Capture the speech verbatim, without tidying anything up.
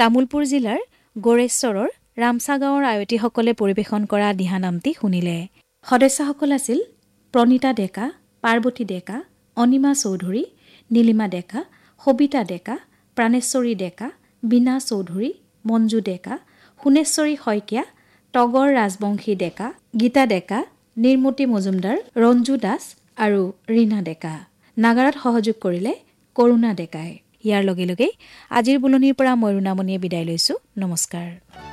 তামুলপুৰ জিলাৰ গড়েশ্বৰৰ ৰামছা গাঁৱৰ আয়তীসকলে পৰিৱেশন কৰা দিহানামটি শুনিলে। সদস্যসকল আছিল প্ৰণীতা ডেকা, পাৰ্বতী ডেকা, অনিমা চৌধুৰী, নীলিমা ডেকা, সবিতা ডেকা, প্ৰাণেশ্বৰী ডেকা, বীণা চৌধুৰী, মঞ্জু ডেকা, সোণেশ্বৰী শইকীয়া, তগৰ ৰাজবংশী ডেকা, গীতা ডেকা, নিৰ্মতি মজুমদাৰ, ৰঞ্জু দাস আৰু ৰীণা ডেকা। নাগাৰাত সহযোগ কৰিলে কৰুণা ডেকাই। ইয়াৰ লগে লগেই আজিৰ বুলনিৰ পৰা মই ৰুণামণিয়ে বিদায় লৈছো। নমস্কাৰ।